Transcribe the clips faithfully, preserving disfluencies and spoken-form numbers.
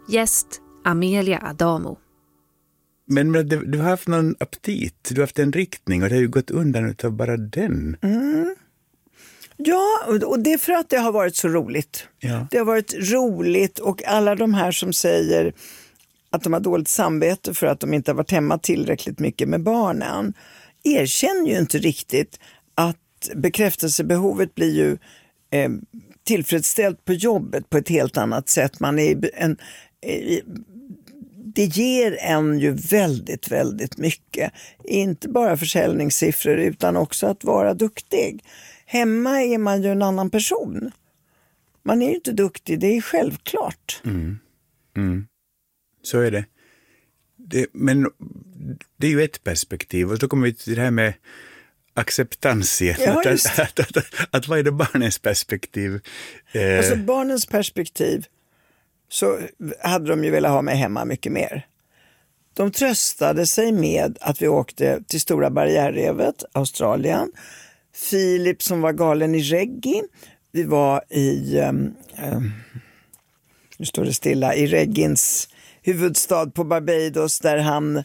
Gäst Amelia Adamo. Men, men du, du har haft någon aptit, du har haft en riktning och det har ju gått undan utav bara den. Mm. Ja, och det är för att det har varit så roligt. Ja. Det har varit roligt och alla de här som säger att de har dåligt samvete för att de inte har varit hemma tillräckligt mycket med barnen erkänner ju inte riktigt att bekräftelsebehovet blir ju eh, tillfredsställt på jobbet på ett helt annat sätt. Man är en, eh, det ger en ju väldigt, väldigt mycket. Inte bara försäljningssiffror utan också att vara duktig. Hemma är man ju en annan person. Man är ju inte duktig, det är självklart. Mm. Mm. Så är det. det. Men det är ju ett perspektiv. Och så kommer vi till det här med acceptans igen. Ja, att, att, att, att, att vad är det barnens perspektiv? Eh. Alltså barnens perspektiv så hade de ju velat ha mig hemma mycket mer. De tröstade sig med att vi åkte till Stora barriärrevet, Australien. Filip som var galen i reggae. Vi var i, um, um, nu står det stilla, i reggins huvudstad på Barbados där han,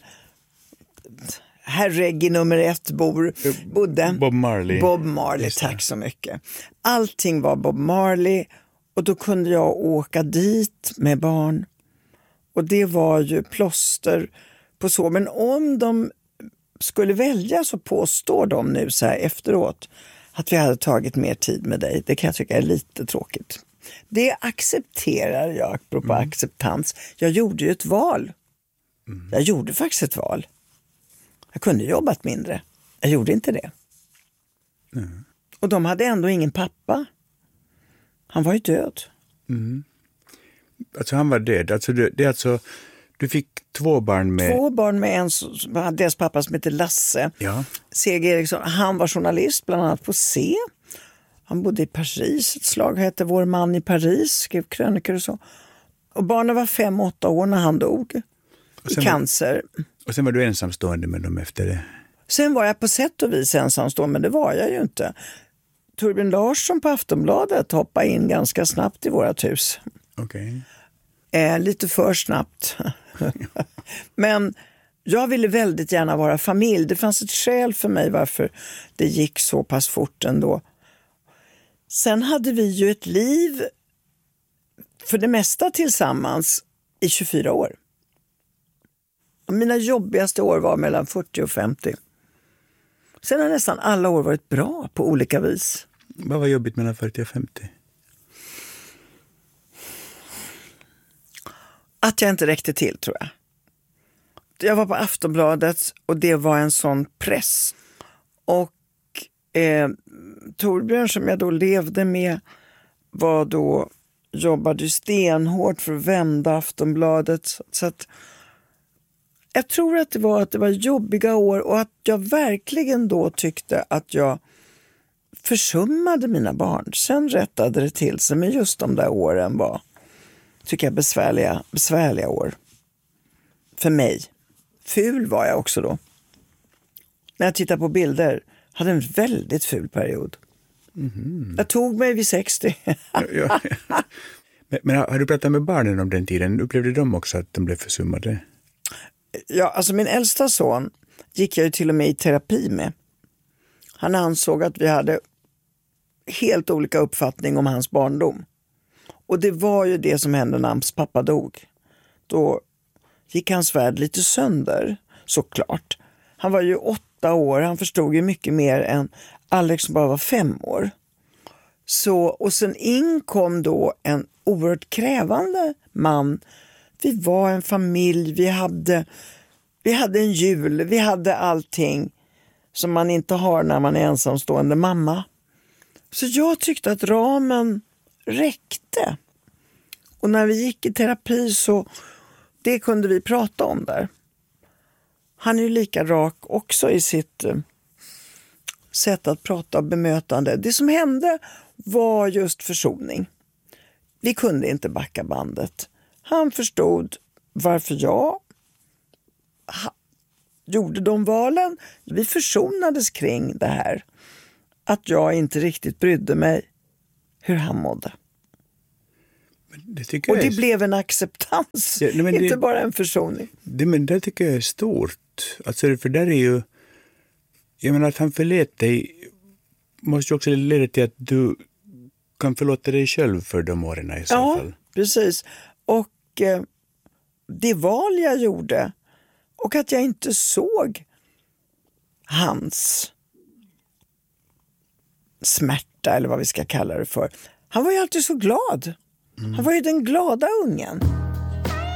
herr reggae nummer ett, bor, bodde. Bob Marley. Bob Marley, tack så mycket. Allting var Bob Marley och då kunde jag åka dit med barn. Och det var ju plåster på så. Men om de skulle välja så påstår de nu så här efteråt att vi hade tagit mer tid med dig. Det kan jag tycka är lite tråkigt. Det accepterar jag, apropå mm. acceptans. Jag gjorde ju ett val. Mm. Jag gjorde faktiskt ett val. Jag kunde jobbat mindre. Jag gjorde inte det. Mm. Och de hade ändå ingen pappa. Han var ju död. Mm. Alltså han var död. Alltså det, det är alltså... Du fick två barn med... Två barn med en, deras pappa som heter Lasse. Ja. C G Eriksson. Han var journalist bland annat på C. Han bodde i Paris. Ett slag hette Vår man i Paris. Skrev krönikor och så. Och barnen var fem, åtta år när han dog. I cancer. Var, och sen var du ensamstående med dem efter det? Sen var jag på sätt och vis ensamstående, men det var jag ju inte. Torbjörn Larsson på Aftonbladet hoppade in ganska snabbt i vårat hus. Okej. Okay. Eh, lite för snabbt. Men jag ville väldigt gärna vara familj. Det fanns ett skäl för mig varför det gick så pass fort ändå. Sen hade vi ju ett liv för det mesta tillsammans i tjugofyra år. Mina jobbigaste år var mellan fyrtio och femtio. Sen har nästan alla år varit bra på olika vis. Vad var jobbigt mellan fyrtio och femtio? Att jag inte räckte till, tror jag. Jag var på Aftonbladet och det var en sån press. Och eh, Torbjörn som jag då levde med var då, jobbade stenhårt för att vända Aftonbladet. Så att jag tror att det var att det var jobbiga år och att jag verkligen då tyckte att jag försummade mina barn. Sen rättade det till sig, men just de där åren var, tycker jag, besvärliga, besvärliga år. För mig. Ful var jag också då. När jag tittar på bilder hade en väldigt ful period. Mm-hmm. Jag tog mig vid sextio. ja, ja, ja. Men, men har du pratat med barnen om den tiden? Upplevde de också att de blev försummade? Ja, alltså min äldsta son gick jag ju till och med i terapi med. Han ansåg att vi hade helt olika uppfattning om hans barndom. Och det var ju det som hände när hans pappa dog. Då gick hans värld lite sönder, såklart. Han var ju åtta år, han förstod ju mycket mer än Alex som bara var fem år. Så, och sen in kom då en oerhört krävande man. Vi var en familj, vi hade, vi hade en jul, vi hade allting som man inte har när man är ensamstående mamma. Så jag tyckte att ramen räckte. Och när vi gick i terapi så det kunde vi prata om där. Han är ju lika rak också i sitt eh, sätt att prata och bemötande. Det som hände var just försoning. Vi kunde inte backa bandet. Han förstod varför jag ha, gjorde de valen. Vi försonades kring det här. Att jag inte riktigt brydde mig hur han mådde. Det tycker Och jag det är, blev en acceptans, Ja, nej, men inte det- bara en försoning. det, men det tycker jag är stort. Alltså, för där är ju... Jag menar att han förlät dig måste ju också leda till att du kan förlåta dig själv för de åren i så Ja, fall. precis. Och eh, det val jag gjorde och att jag inte såg hans smärta eller vad vi ska kalla det för. Han var ju alltid så glad. Han var ju den glada ungen.